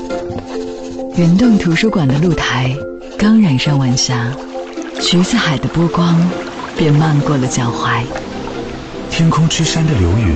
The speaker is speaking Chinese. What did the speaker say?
云洞图书馆的露台刚染上晚霞，橘子海的波光便漫过了脚踝。 天空之山的流云